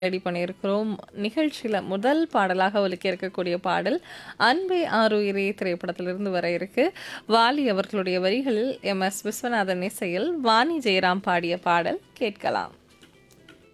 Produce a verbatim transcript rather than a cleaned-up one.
Ready பண்ணியிருக்கிறோம். நிகழ்ச்சியில முதல் பாடலாக ஒலிக்க இருக்கக்கூடிய பாடல் அன்பே ஆருயிரே திரைப்படத்திலிருந்து வர இருக்கு. வாலி அவர்களுடைய வரிகளில் எம் எஸ் விஸ்வநாதன் இசையில் வாணி ஜெயராம் பாடிய பாடல் கேட்கலாம்.